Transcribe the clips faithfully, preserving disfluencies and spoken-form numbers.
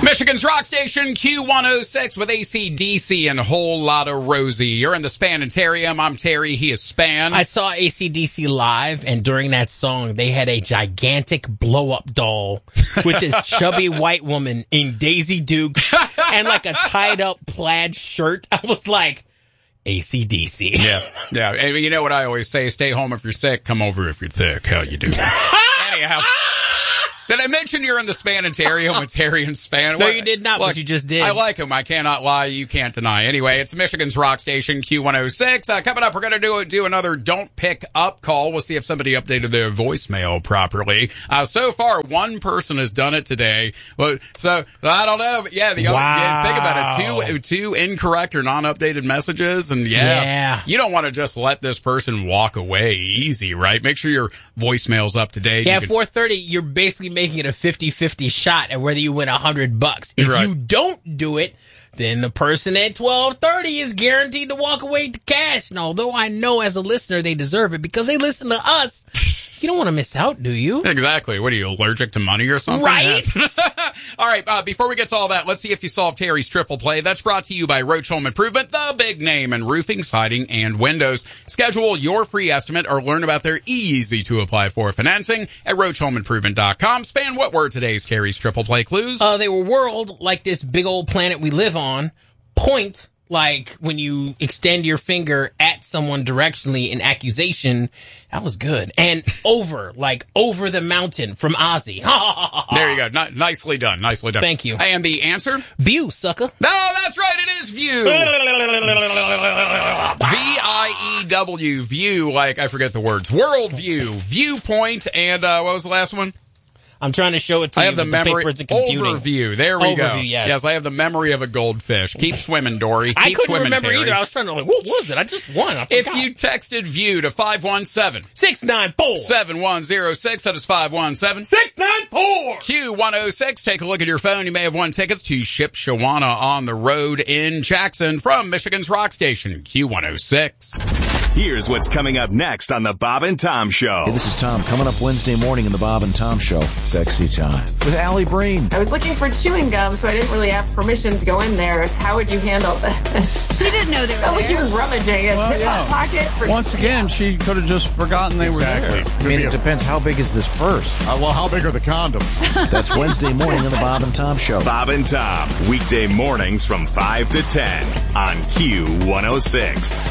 Michigan's rock station, Q one oh six with A C D C and a whole lot of Rosie. You're in the Spanetarium. I'm Terry. He is Span. I saw A C D C live, and during that song, they had a gigantic blow-up doll with this chubby white woman in Daisy Dukes and like a tied-up plaid shirt. I was like, A C D C. Yeah, yeah. And you know what I always say? Stay home if you're sick. Come over if you're thick. How you doing? Anyhow. Did I mention you're in the Spanetarium with Terry and Span? No, you did not, Look, but you just did. I like him. I cannot lie. You can't deny. Anyway, it's Michigan's rock station, Q one oh six. Uh, coming up, we're going to do do another Don't Pick Up call. We'll see if somebody updated their voicemail properly. Uh, so far, one person has done it today. Well, so, I don't know. But yeah, the other, wow. yeah, think about it. Two, two incorrect or non-updated messages. And yeah, yeah, you don't want to just let this person walk away easy, right? Make sure your voicemail's up to date. Yeah, you can, four thirty, you're basically making it a fifty-fifty shot at whether you win a hundred bucks. If right. you don't do it, then the person at twelve thirty is guaranteed to walk away to cash. And although I know as a listener they deserve it because they listen to us, you don't want to miss out, do you? Exactly. What are you, allergic to money or something? Right. All right. Uh, before we get to all that, let's see if you solved Terry's triple play. That's brought to you by Roach Home Improvement, the big name in roofing, siding, and windows. Schedule your free estimate or learn about their easy to apply for financing at roach home improvement dot com. Span, what were today's Terry's triple play clues? Uh, they were world, like this big old planet we live on. Point, like when you extend your finger at someone directionally in accusation. That was good. And over, like over the mountain from Ozzy. There you go. N- nicely done. Nicely done. Thank you. And the answer? View, sucker. No, that's right. It is View. V I E W. View, like, I forget the words. World View, Viewpoint, and uh, what was the last one? I'm trying to show it to I you. have the memory. The Overview. There we Overview, go. Yes. yes, I have the memory of a goldfish. Keep swimming, Dory. Keep I couldn't swimming, remember Terry. either. I was trying to like, what was it? I just won. I if forgot. you texted View to five one seven, six nine four, seven one zero six, that is five one seven, six nine four, Q one oh six. Take a look at your phone. You may have won tickets to Ship Shawana on the road in Jackson from Michigan's rock station, Q one oh six. Here's what's coming up next on the Bob and Tom Show. Hey, this is Tom. Coming up Wednesday morning in the Bob and Tom Show. Sexy Time with Allie Breen. I was looking for chewing gum, so I didn't really have permission to go in there. How would you handle this? She didn't know they were Felt like there. he was rummaging in Well, his yeah. pocket. For Once again, she could have just forgotten they Exactly. were there. I mean, it depends. How big is this purse? Uh, well, how big are the condoms? That's Wednesday morning in the Bob and Tom Show. Bob and Tom, weekday mornings from five to ten on Q one oh six.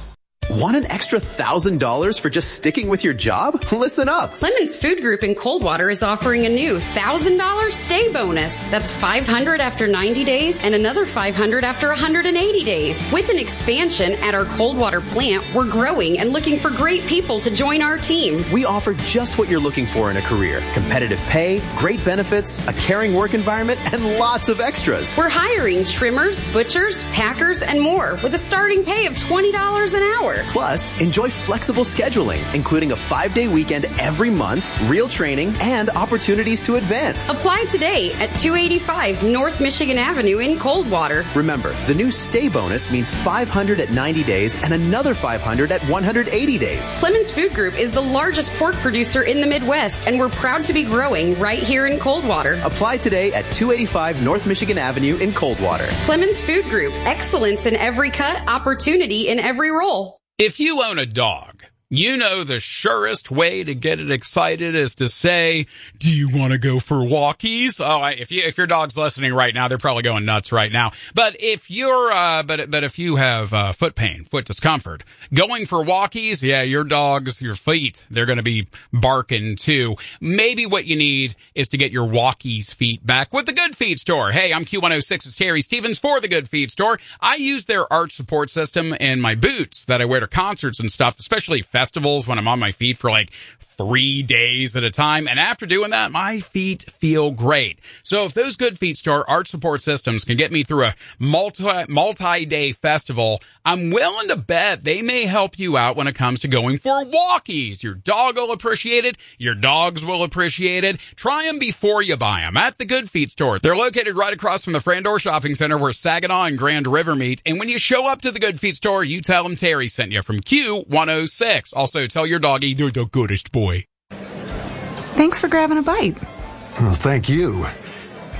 Want an extra one thousand dollars for just sticking with your job? Listen up. Clemens Food Group in Coldwater is offering a new one thousand dollars stay bonus. That's five hundred dollars after ninety days and another five hundred dollars after one hundred eighty days. With an expansion at our Coldwater plant, we're growing and looking for great people to join our team. We offer just what you're looking for in a career. Competitive pay, great benefits, a caring work environment, and lots of extras. We're hiring trimmers, butchers, packers, and more with a starting pay of twenty dollars an hour. Plus, enjoy flexible scheduling, including a five-day weekend every month, real training, and opportunities to advance. Apply today at two eighty-five North Michigan Avenue in Coldwater. Remember, the new stay bonus means five hundred at ninety days and another five hundred at one hundred eighty days. Clemens Food Group is the largest pork producer in the Midwest, and we're proud to be growing right here in Coldwater. Apply today at two eighty-five North Michigan Avenue in Coldwater. Clemens Food Group, excellence in every cut, opportunity in every role. If you own a dog, you know the surest way to get it excited is to say, do you want to go for walkies? Oh, I, if you, if your dog's listening right now, they're probably going nuts right now. But if you're, uh, but, but if you have, uh, foot pain, foot discomfort, going for walkies, yeah, your dog's, your feet, they're going to be barking too. Maybe what you need is to get your walkies feet back with the Good Feet Store. Hey, I'm Q one oh six's Terry Stevens for the Good Feet Store. I use their arch support system in my boots that I wear to concerts and stuff, especially festivals when I'm on my feet for like three days at a time. And after doing that, my feet feel great. So if those Good Feet Store arch support systems can get me through a multi, multi-day festival, I'm willing to bet they may help you out when it comes to going for walkies. Your dog will appreciate it. Your dogs will appreciate it. Try them before you buy them at the Good Feet Store. They're located right across from the Frandor Shopping Center where Saginaw and Grand River meet. And when you show up to the Good Feet Store, you tell them Terry sent you from Q one oh six. Also, tell your doggy they're the goodest boy. Thanks for grabbing a bite. Well, thank you.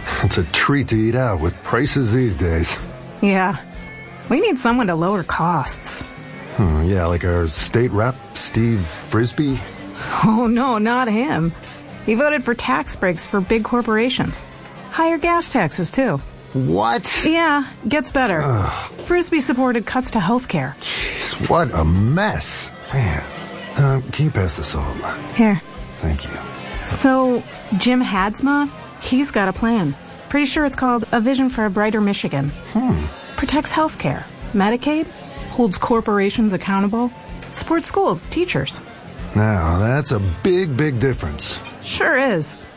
It's a treat to eat out with prices these days. Yeah. We need someone to lower costs. Hmm, yeah, like our state rep, Steve Frisbee? Oh, no, not him. He voted for tax breaks for big corporations. Higher gas taxes, too. What? Yeah, gets better. Ugh. Frisbee supported cuts to health care. Jeez, what a mess. Man. Uh, can you pass this on? Here. Thank you. So, Jim Hadsma, he's got a plan. Pretty sure it's called A Vision for a Brighter Michigan. Hmm. Protects health care, Medicaid, holds corporations accountable, supports schools, teachers. Now, that's a big, big difference. Sure is.